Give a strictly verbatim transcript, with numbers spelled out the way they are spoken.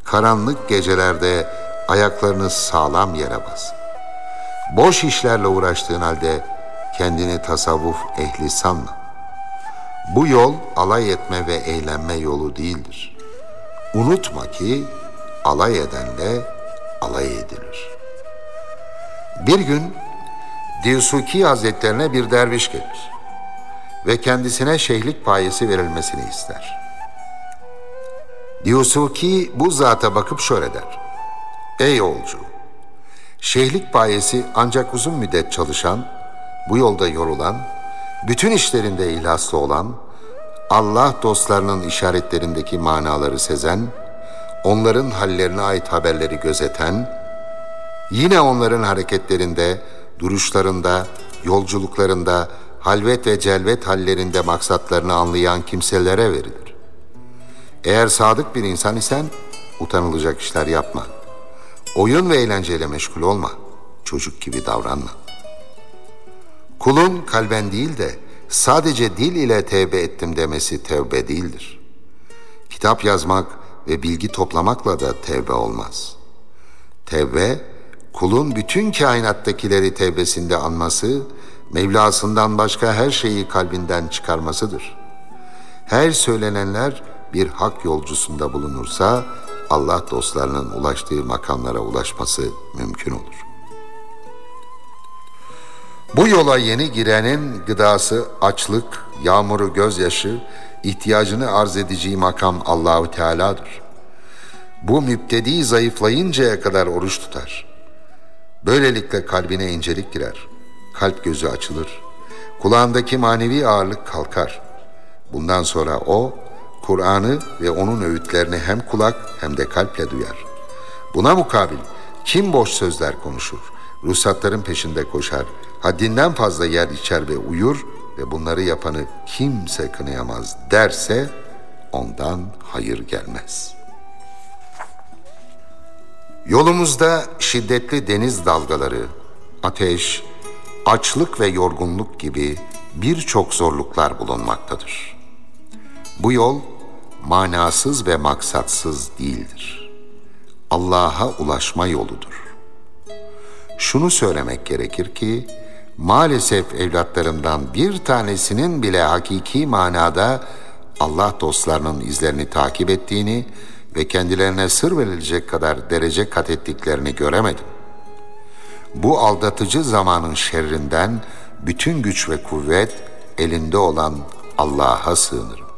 Karanlık gecelerde ayaklarını sağlam yere bas. Boş işlerle uğraştığın halde kendini tasavvuf ehli sanma. Bu yol alay etme ve eğlenme yolu değildir. Unutma ki alay edenle alay edilir. Bir gün Divsuki Hazretlerine bir derviş gelir ve kendisine şeyhlik payesi verilmesini ister. Divsuki bu zata bakıp şöyle der: Ey yolcu, şeyhlik payesi ancak uzun müddet çalışan, bu yolda yorulan, bütün işlerinde ihlaslı olan, Allah dostlarının işaretlerindeki manaları sezen, onların hallerine ait haberleri gözeten, yine onların hareketlerinde, duruşlarında, yolculuklarında, halvet ve celvet hallerinde maksatlarını anlayan kimselere verilir. Eğer sadık bir insan isen utanılacak işler yapma. Oyun ve eğlenceyle meşgul olma. Çocuk gibi davranma. Kulun kalben değil de sadece dil ile tevbe ettim demesi tevbe değildir. Kitap yazmak ve bilgi toplamakla da tevbe olmaz. Tevbe, kulun bütün kainattakileri tevbesinde anması, Mevlasından başka her şeyi kalbinden çıkarmasıdır. Her söylenenler bir hak yolcusunda bulunursa, Allah dostlarının ulaştığı makamlara ulaşması mümkün olur. Bu yola yeni girenin gıdası açlık, yağmuru gözyaşı, ihtiyacını arz edeceği makam Allahu Teala'dır. Bu müptedi zayıflayıncaya kadar oruç tutar. Böylelikle kalbine incelik girer. Kalp gözü açılır. Kulağındaki manevi ağırlık kalkar. Bundan sonra o, Kur'an'ı ve onun öğütlerini hem kulak hem de kalple duyar. Buna mukabil kim boş sözler konuşur, ruhsatların peşinde koşar, haddinden fazla yer içer ve uyur ve bunları yapanı kimse kınayamaz derse ondan hayır gelmez. Yolumuzda şiddetli deniz dalgaları, ateş, açlık ve yorgunluk gibi birçok zorluklar bulunmaktadır. Bu yol manasız ve maksatsız değildir. Allah'a ulaşma yoludur. Şunu söylemek gerekir ki, maalesef evlatlarımdan bir tanesinin bile hakiki manada Allah dostlarının izlerini takip ettiğini ve kendilerine sır verilecek kadar derece kat ettiklerini göremedim. Bu aldatıcı zamanın şerrinden bütün güç ve kuvvet elinde olan Allah'a sığınırım.